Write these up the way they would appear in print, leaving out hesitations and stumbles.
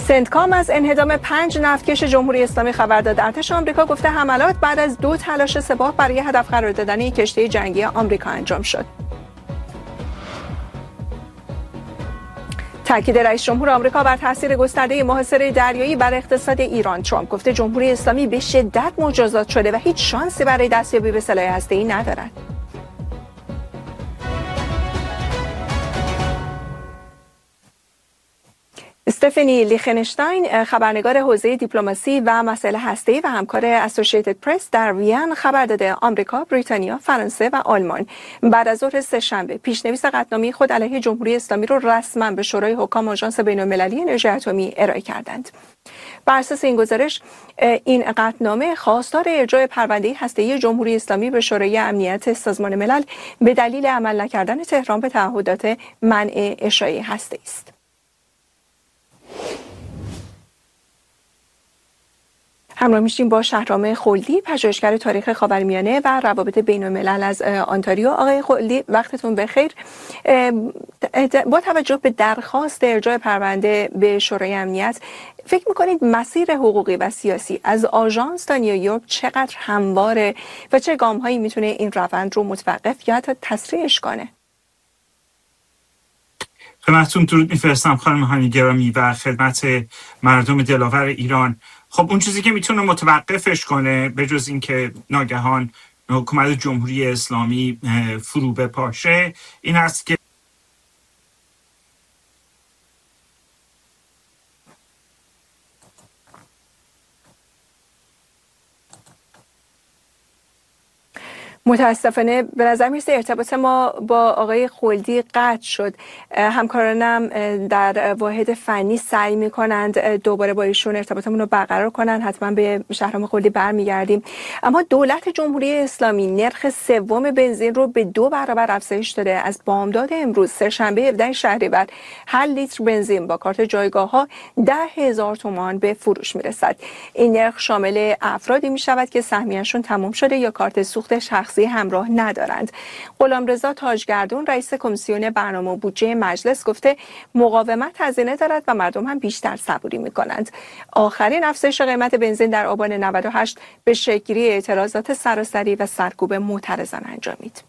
سنتکام از انهدام 5 نفتکش جمهوری اسلامی خبر داد. ارتش آمریکا گفته حملات بعد از 2 تلاش سپاه برای هدف قرار دادن یک کشتی جنگی آمریکا انجام شد. تاکید رئیس جمهور آمریکا بر تاثیر گسترده محاصره دریایی بر اقتصاد ایران. ترامپ گفته جمهوری اسلامی به شدت مجازات شده و هیچ شانسی برای دستیابی به سلاح هسته‌ای ندارد. استفانی لیخنشتاین، خبرنگار حوزه دیپلماسی و مسائل هسته‌ای و همکار اسوسییتد پرس در وین خبر داده آمریکا، بریتانیا، فرانسه و آلمان بعد از ظهر سه‌شنبه پیشنویس قطعنامه خود علیه جمهوری اسلامی را رسما به شورای حکام آژانس بین‌المللی انرژی اتمی ارائه کردند. بر اساس این گزارش، این قطعنامه خواستار ارجاع پرونده هسته‌ای جمهوری اسلامی به شورای امنیت سازمان ملل به دلیل عمل نکردن تهران به تعهدات منع اشاعه هسته‌ای است. همراه میشیم با شهرام خلدی، پژوهشگر تاریخ خاورمیانه و روابط بین‌الملل از آنتاریو. آقای خلدی، وقتتون بخیر. با توجه به درخواست ارجاع پرونده به شورای امنیت، فکر میکنید مسیر حقوقی و سیاسی از آژانس تا نیویورک چقدر همواره و چه گام‌هایی میتونه این روند رو متوقف یا حتی تسریعش کنه؟ خدمتتون درود میفرستم خانم هانی گرامی و خدمت مردم دلاور ایران. خب اون چیزی که میتونه متوقفش کنه به جز اینکه ناگهان حکومت جمهوری اسلامی فرو بپاشه این است که متاسفانه به نظر میرسه ارتباط ما با آقای خلدی قطع شد. همکارانم در واحد فنی سعی میکنند دوباره با ایشون ارتباطمون رو برقرار کنند. حتما به شهرام خلدی برمیگردیم. اما دولت جمهوری اسلامی نرخ سوم بنزین رو به 2 برابر افزایش داده. از بامداد امروز سه‌شنبه 17 شهریور هر لیتر بنزین با کارت جایگاه ها 10,000 تومان به فروش میرسد. این نرخ شامل افرادی میشود که سهمیه‌شون تمام شده یا کارت سوخت شخصی همراه ندارند. غلامرضا تاجگردون، رئیس کمیسیون برنامه و بودجه مجلس، گفته مقاومت هزینه دارد و مردم هم بیشتر صبوری می‌کنند. آخرین افزایش قیمت بنزین در آبان 98 به شکل‌گیری اعتراضات سراسری و سرکوب معترضان انجامید.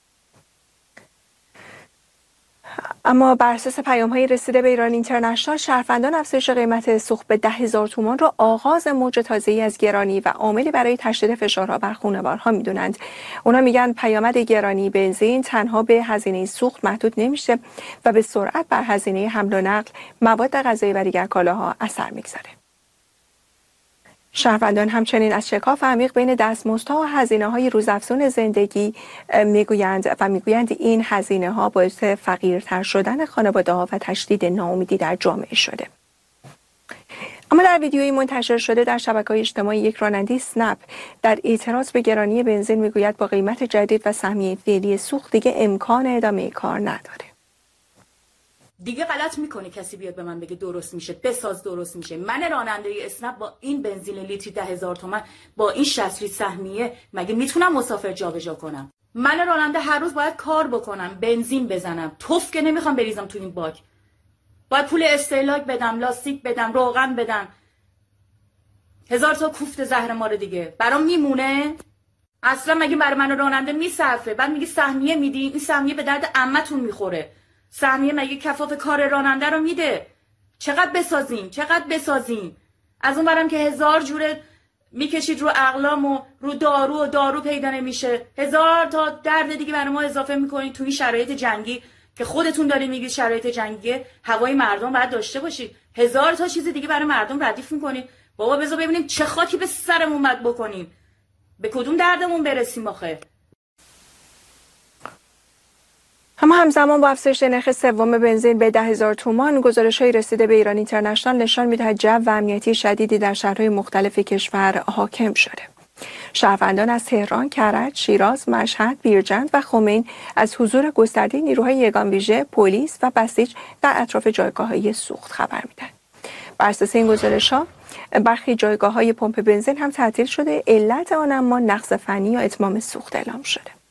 اما بر اساس پیام‌های رسیده به ایران اینترنشنال، شهروندان افزایش قیمت سوخت به 10,000 تومان را آغاز موج تازه‌ای از گرانی و عاملی برای تشدید فشارها بر خانوارها می‌دونند. اونا میگن پیامد گرانی بنزین تنها به هزینه سوخت محدود نمیشه و به سرعت بر هزینه حمل و نقل، مواد غذایی و دیگر کالاها اثر می‌گذاره. شهروندان همچنین از شکاف عمیق بین دستمزدها و هزینه‌های روزافزون زندگی میگویند این هزینه‌ها باعث فقیرتر شدن خانواده‌ها و تشدید ناامیدی در جامعه شده. اما در ویدیویی منتشر شده در شبکه‌های اجتماعی، یک راننده اسنپ در اعتراض به گرانی بنزین میگوید با قیمت جدید و سهمیه فعلی سوخت دیگه امکان ادامه کار نداره. دیگه غلط میکنه کسی بیاد به من بگه درست میشه، بساز درست میشه. من راننده اسنپ با این بنزین لیتری 10,000 تومان با این 60 لیتر سهمیه مگه میتونم مسافر جابجا کنم؟ من راننده هر روز باید کار بکنم، بنزین بزنم، توف که نمیخوام بریزم تو این باک. باید پول استهلاک بدم، لاستیک بدم، روغن بدم. 1000 تا کوفت زهر مار دیگه برام میمونه؟ اصلا مگه برای من راننده میصرفه؟ بعد میگی سهمیه میدی، این سهمیه به درد عمتون میخوره. سهمیه مگه کفاف کار راننده رو میده؟ چقدر بسازیم؟ از اون برم که 1000 جوره میکشید رو اقلام و رو دارو پیدا نمیشه. 1000 تا درد دیگه برای ما اضافه میکنید تو این شرایط جنگی که خودتون دارید میگید شرایط جنگیه، هوای مردم باید داشته باشید. 1000 تا چیز دیگه برای مردم ردیف میکنید. بابا بذار ببینیم چه خاکی به سرمون باید بکنیم، به کدوم دردمون برسیم آخه. اما همزمان با افزایش نرخ سوم بنزین به 10,000 تومان، گزارش‌های رسیده به ایران اینترنشنال نشان می‌دهد جو و امنیتی شدیدی در شهرهای مختلف کشور حاکم شده. شهروندان از تهران، کرج، شیراز، مشهد، بیرجند و خمین از حضور گسترده نیروهای یگان ویژه، پلیس و بسیج در اطراف جایگاه‌های سوخت خبر می‌دهند. بر اساس این گزارش‌ها، برخی جایگاه‌های پمپ بنزین هم تعطیل شده. علت آن اما نقص فنی یا اتمام سوخت اعلام شده.